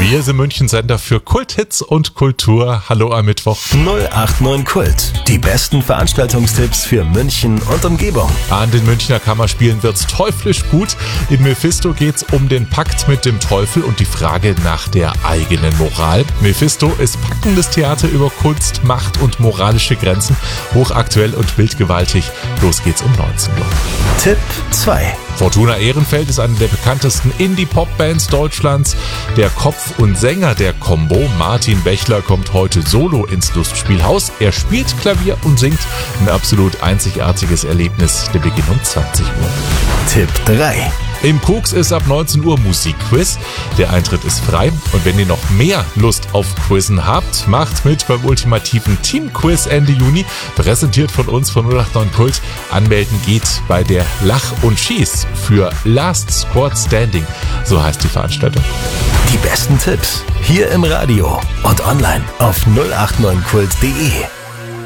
Wir sind München-Sender für Kulthits und Kultur. Hallo am Mittwoch. 089 Kult. Die besten Veranstaltungstipps für München und Umgebung. An den Münchner Kammerspielen wird's teuflisch gut. In Mephisto geht's um den Pakt mit dem Teufel und die Frage nach der eigenen Moral. Mephisto ist packendes Theater über Kunst, Macht und moralische Grenzen. Hochaktuell und bildgewaltig. Los geht's um 19 Uhr. Tipp 2. Fortuna Ehrenfeld ist eine der bekanntesten Indie-Pop-Bands Deutschlands. Der Kopf und Sänger der Combo, Martin Bächler, kommt heute solo ins Lustspielhaus. Er spielt Klavier und singt. Ein absolut einzigartiges Erlebnis. Der Beginn um 20 Uhr. Tipp 3. Im Koks ist ab 19 Uhr Musikquiz. Der Eintritt ist frei. Und wenn ihr noch mehr Lust auf Quizzen habt, macht mit beim ultimativen Team-Quiz Ende Juni. Präsentiert von uns von 089 Kult. Anmelden geht bei der Lach und Schieß für Last Squad Standing. So heißt die Veranstaltung. Die besten Tipps hier im Radio und online auf 089kult.de.